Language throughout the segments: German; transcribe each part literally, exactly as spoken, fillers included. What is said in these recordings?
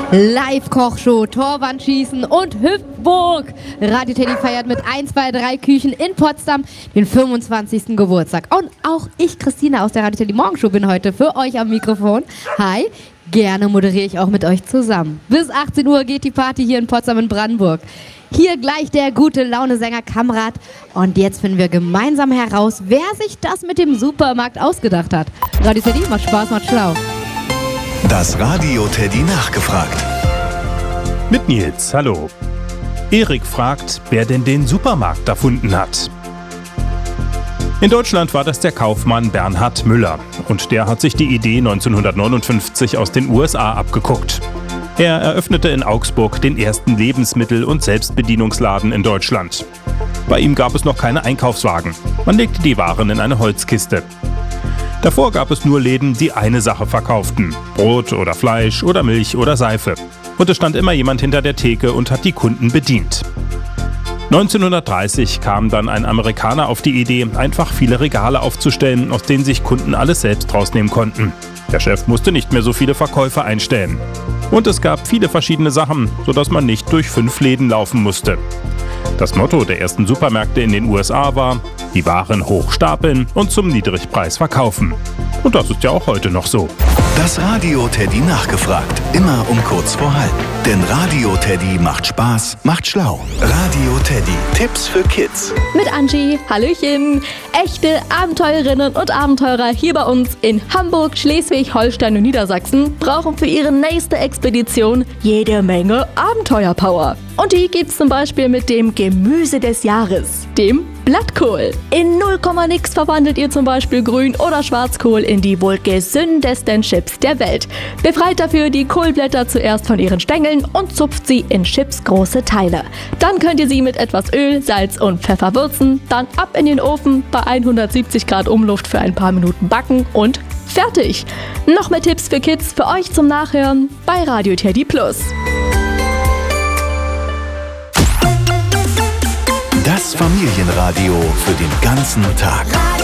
Live-Kochshow, Torwandschießen und Hüpfburg. Radio Teddy feiert mit eins, zwei, drei Küchen in Potsdam den fünfundzwanzigsten Geburtstag. Und auch ich, Christina aus der Radio Teddy Morgenshow, bin heute für euch am Mikrofon. Hi, gerne moderiere ich auch mit euch zusammen. Bis achtzehn Uhr geht die Party hier in Potsdam in Brandenburg. Hier gleich der gute Laune-Sänger Kamrat. Und jetzt finden wir gemeinsam heraus, wer sich das mit dem Supermarkt ausgedacht hat. Radio Teddy, macht Spaß, macht schlau. Das Radio Teddy nachgefragt. Mit Nils, hallo. Erik fragt, wer denn den Supermarkt erfunden hat. In Deutschland war das der Kaufmann Bernhard Müller. Und der hat sich die Idee neunzehnhundertneunundfünfzig aus den U S A abgeguckt. Er eröffnete in Augsburg den ersten Lebensmittel- und Selbstbedienungsladen in Deutschland. Bei ihm gab es noch keine Einkaufswagen. Man legte die Waren in eine Holzkiste. Davor gab es nur Läden, die eine Sache verkauften. Brot oder Fleisch oder Milch oder Seife. Und es stand immer jemand hinter der Theke und hat die Kunden bedient. neunzehnhundertdreißig kam dann ein Amerikaner auf die Idee, einfach viele Regale aufzustellen, aus denen sich Kunden alles selbst rausnehmen konnten. Der Chef musste nicht mehr so viele Verkäufer einstellen. Und es gab viele verschiedene Sachen, sodass man nicht durch fünf Läden laufen musste. Das Motto der ersten Supermärkte in den U S A war: die Waren hochstapeln und zum Niedrigpreis verkaufen. Und das ist ja auch heute noch so. Das Radio Teddy nachgefragt. Immer um kurz vor halb. Denn Radio Teddy macht Spaß, macht schlau. Radio Teddy. Tipps für Kids. Mit Angie. Hallöchen. Echte Abenteurerinnen und Abenteurer hier bei uns in Hamburg, Schleswig-Holstein und Niedersachsen brauchen für ihre nächste Expedition jede Menge Abenteuerpower. Und die gibt's zum Beispiel mit dem Gemüse des Jahres, dem Blattkohl. In null Komma nix verwandelt ihr zum Beispiel Grün- oder Schwarzkohl in die wohl gesündesten Chips der Welt. Befreit dafür die Kohlblätter zuerst von ihren Stängeln und zupft sie in chipsgroße Teile. Dann könnt ihr sie mit etwas Öl, Salz und Pfeffer würzen, dann ab in den Ofen bei hundertsiebzig Grad Umluft für ein paar Minuten backen und fertig. Noch mehr Tipps für Kids für euch zum Nachhören bei Radio Teddy Plus. Das Familienradio für den ganzen Tag.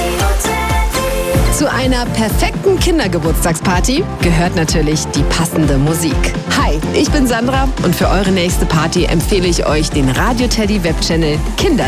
Zu einer perfekten Kindergeburtstagsparty gehört natürlich die passende Musik. Hi, ich bin Sandra und für eure nächste Party empfehle ich euch den Radio Teddy Webchannel Kinder